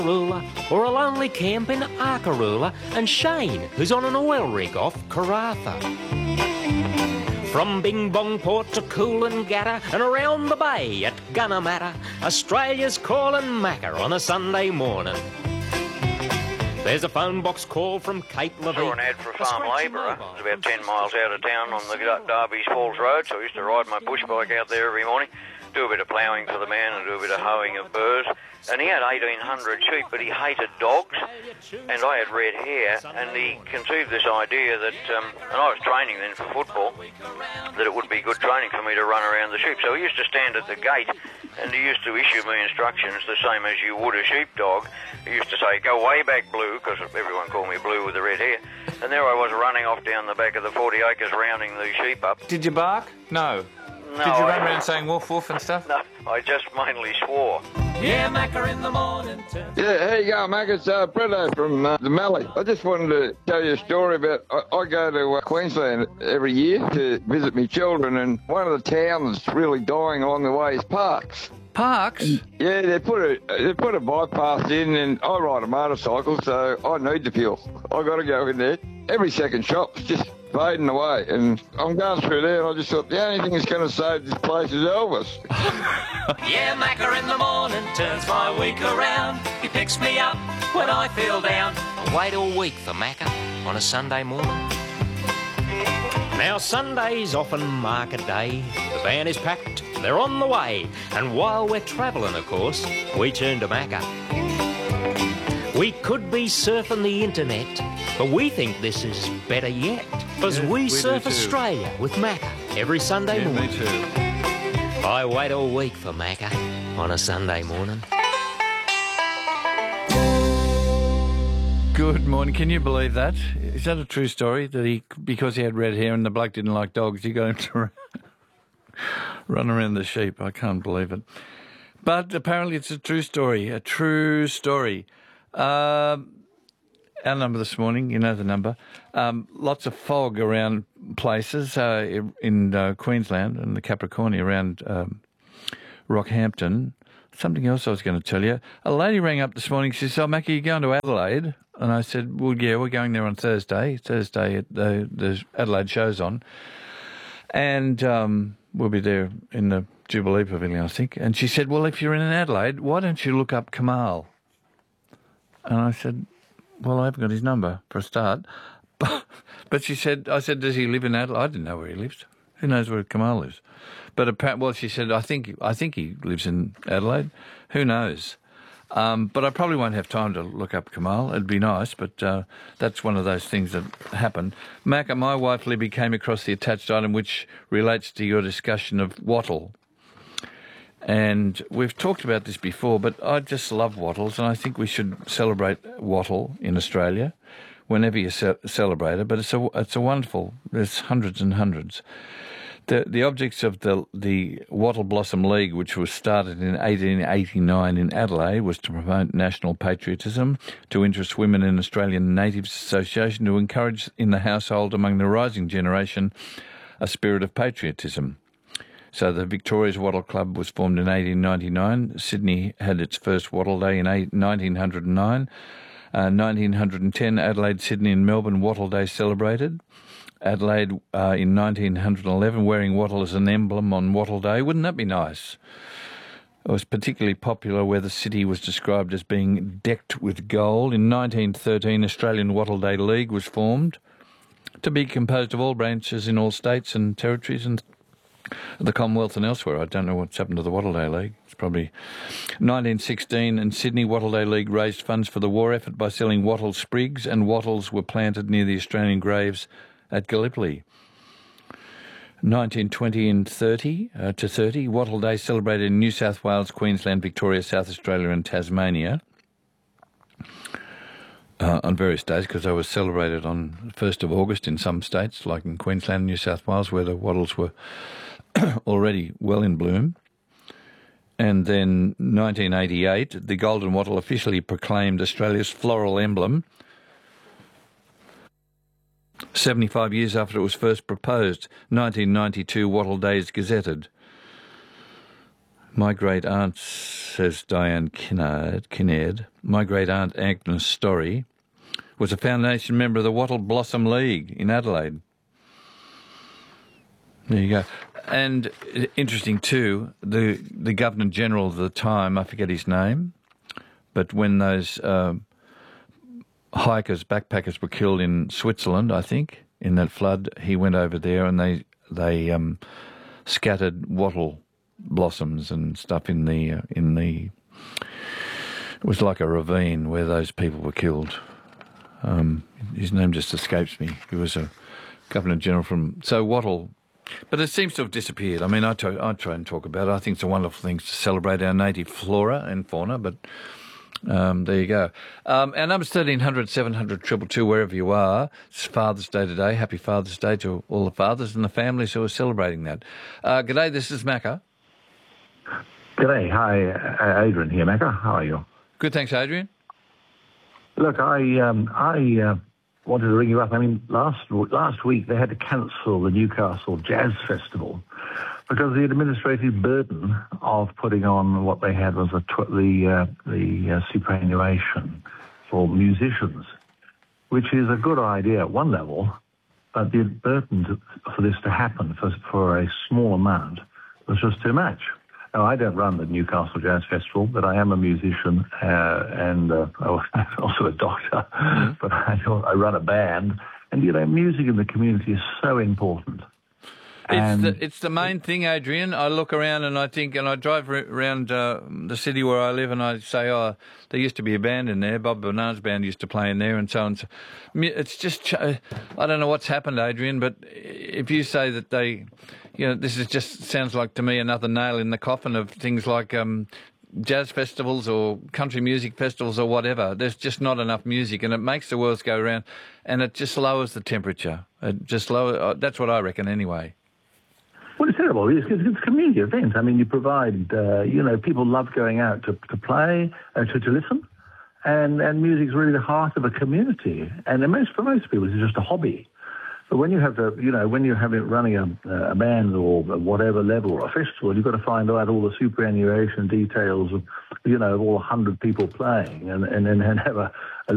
Ruler, or a lonely camp in Arkaroola, and Shane, who's on an oil rig off Karratha. From Bing Bong Port to Coolangatta and around the bay at Gunnamatta, Australia's calling Macca on a Sunday morning. There's a phone box call from Cape Levy. Saw an ad for a farm labourer. It was about 10 miles out of town on the Darby's Falls Road, so I used to ride my bush bike out there every morning, do a bit of ploughing for the man and do a bit of hoeing of burrs. And he had 1,800 sheep, but he hated dogs, and I had red hair, and he conceived this idea that, and I was training then for football, that it would be good training for me to run around the sheep. So he used to stand at the gate, and he used to issue me instructions the same as you would a sheepdog. He used to say, go way back, Blue, because everyone called me Blue with the red hair. And there I was running off down the back of the 40 acres, rounding the sheep up. Did you bark? No. No, Did you run around saying woof woof and stuff? No, I just mainly swore. Yeah, Macca in the morning. Yeah, how you going, Mac? It's Bretto from the Mallee. I just wanted to tell you a story about... I go to Queensland every year to visit my children, and one of the towns that's really dying along the way is Parks. Parks? Yeah, they put a bypass in, and I ride a motorcycle, so I need the fuel. I got to go in there. Every second shop's just fading away, and I'm going through there, and I just thought the only thing that's going to save this place is Elvis. Yeah, Macca in the morning turns my week around. He picks me up when I feel down. I wait all week for Macca on a Sunday morning. Now Sunday's often market day. The van is packed, they're on the way, and while we're travelling, of course, we turn to Macca. We could be surfing the internet, but we think this is better yet, because we surf Australia with Macca every Sunday morning. Me too. I wait all week for Macca on a Sunday morning. Good morning. Can you believe that? Is that a true story? That because he had red hair and the bloke didn't like dogs, he got him to run around the sheep. I can't believe it. But apparently it's a true story. A true story. Our number this morning, you know the number. Lots of fog around places in Queensland and the Capricornia around Rockhampton. Something else I was going to tell you. A lady rang up this morning. She said, "Oh, Mackie, you going to Adelaide?" And I said, "Well, yeah, we're going there on Thursday. Thursday, the Adelaide show's on. And we'll be there in the Jubilee Pavilion, I think." And she said, "Well, if you're in Adelaide, why don't you look up Kamal?" And I said, "Well, I haven't got his number for a start." But she said, I said, "Does he live in Adelaide?" I didn't know where he lives. Who knows where Kamal lives? But apparently, well, she said, I think he lives in Adelaide. Who knows? But I probably won't have time to look up Kamal. It'd be nice, but that's one of those things that happen. Macca, my wife Libby came across the attached item which relates to your discussion of wattle. And we've talked about this before, but I just love wattles, and I think we should celebrate wattle in Australia whenever you celebrate it. But it's a wonderful. There's hundreds and hundreds. The objects of the Wattle Blossom League, which was started in 1889 in Adelaide, was to promote national patriotism, to interest women in Australian Natives Association, to encourage in the household among the rising generation a spirit of patriotism. So the Victoria's Wattle Club was formed in 1899. Sydney had its first Wattle Day in 1909. 1910, Adelaide, Sydney and Melbourne Wattle Day celebrated. Adelaide in 1911 wearing wattle as an emblem on Wattle Day. Wouldn't that be nice? It was particularly popular where the city was described as being decked with gold. In 1913, Australian Wattle Day League was formed to be composed of all branches in all states and territories and the Commonwealth and elsewhere. I don't know what's happened to the Wattle Day League. It's probably 1916 in Sydney, Wattle Day League raised funds for the war effort by selling wattle sprigs, and wattles were planted near the Australian graves at Gallipoli. 1920 and 30, Wattle Day celebrated in New South Wales, Queensland, Victoria, South Australia and Tasmania on various days, because they were celebrated on 1st of August in some states, like in Queensland and New South Wales, where the wattles were already well in bloom. And then 1988, the golden wattle officially proclaimed Australia's floral emblem, 75 years after it was first proposed. 1992, Wattle Day is gazetted. My great aunt, says Diane Kinnaird, my great aunt Agnes Story was a foundation member of the Wattle Blossom League in Adelaide. There you go. And interesting too, the Governor-General of the time, I forget his name, but when those hikers, backpackers were killed in Switzerland, I think, in that flood, he went over there and they scattered wattle blossoms and stuff in the it was like a ravine where those people were killed. His name just escapes me. He was a Governor-General from Wattle, but it seems to have disappeared. I mean, I try and talk about it. I think it's a wonderful thing to celebrate our native flora and fauna, but there you go. Our number's 1300 700 222, wherever you are. It's Father's Day today. Happy Father's Day to all the fathers and the families who are celebrating that. G'day, this is Macca. G'day. Hi, Adrian here, Macca. How are you? Good, thanks, Adrian. Look, I wanted to ring you up. I mean, last week they had to cancel the Newcastle Jazz Festival because the administrative burden of putting on what they had was the superannuation for musicians, which is a good idea at one level, but the burden for this to happen for a small amount was just too much. Now, I don't run the Newcastle Jazz Festival, but I am a musician and also a doctor. Mm-hmm. But I run a band, and music in the community is so important. It's the main thing, Adrian. I look around and I think, and I drive around the city where I live, and I say, oh, there used to be a band in there. Bob Bernard's band used to play in there, and so on. It's just, I don't know what's happened, Adrian, but if you say that they, this is just sounds like to me another nail in the coffin of things like jazz festivals or country music festivals or whatever. There's just not enough music, and it makes the world go round, and it just lowers the temperature. It just that's what I reckon anyway. Well, it's terrible. It's a community event. I mean, you provide, people love going out to play, to listen, and music's really the heart of a community. And for most people, it's just a hobby. But when you have when you're running a band or whatever level or a festival, you've got to find out all the superannuation details of, all 100 people playing and then have a